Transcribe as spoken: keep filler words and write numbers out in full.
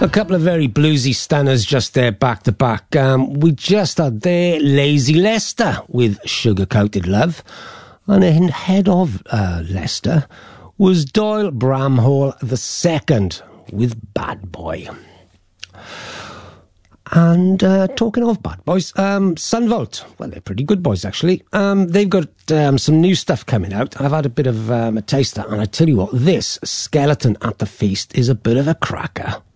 A couple of very bluesy stunners just there back to back. Um, we just had there Lazy Leicester with Sugar Coated Love. And ahead of uh, Leicester was Doyle Bramhall the second with Bad Boy. And uh, talking of bad boys, um, Sunvolt, well, they're pretty good boys, actually. Um, they've got um, some new stuff coming out. I've had a bit of um, a taster, and I tell you what, this Skeleton at the Feast is a bit of a cracker.